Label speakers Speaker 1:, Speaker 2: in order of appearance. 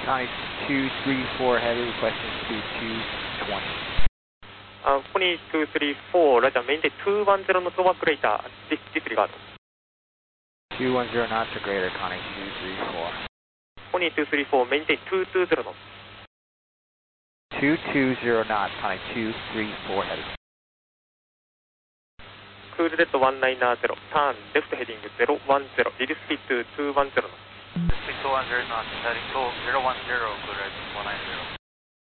Speaker 1: Connie 234 heavy, requesting speed 220.
Speaker 2: ここに234、ラジャーメインで210のトワクレーター、ディスリガード。
Speaker 1: 210 knots or greater, Connie 234.
Speaker 2: ここに234、メインで220の。
Speaker 1: 220 knots, Connie 234 heavy.
Speaker 2: クールデッド190、ターン、レフトヘディング010、リリーススピード210の。
Speaker 3: Speed 210 knots, heading 010, clear 190.